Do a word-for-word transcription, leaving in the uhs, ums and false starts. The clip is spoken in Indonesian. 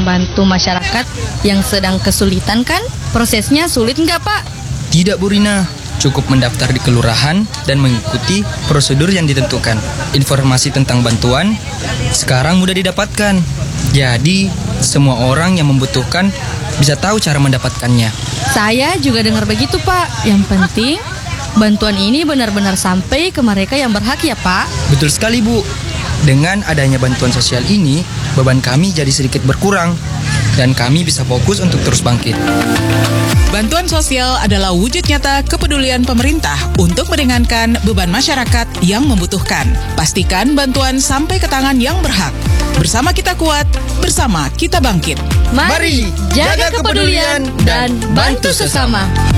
membantu masyarakat yang sedang kesulitan kan? Prosesnya sulit nggak Pak? Tidak Bu Rina, cukup mendaftar di kelurahan dan mengikuti prosedur yang ditentukan. Informasi tentang bantuan sekarang mudah didapatkan. Jadi, semua orang yang membutuhkan bisa tahu cara mendapatkannya. Saya juga dengar begitu Pak. Yang penting bantuan ini benar-benar sampai ke mereka yang berhak ya Pak. Betul sekali Bu. Dengan adanya bantuan sosial ini, beban kami jadi sedikit berkurang dan kami bisa fokus untuk terus bangkit. Bantuan sosial adalah wujud nyata kepedulian pemerintah untuk meringankan beban masyarakat yang membutuhkan. Pastikan bantuan sampai ke tangan yang berhak. Bersama kita kuat, bersama kita bangkit. Mari jaga kepedulian dan bantu sesama.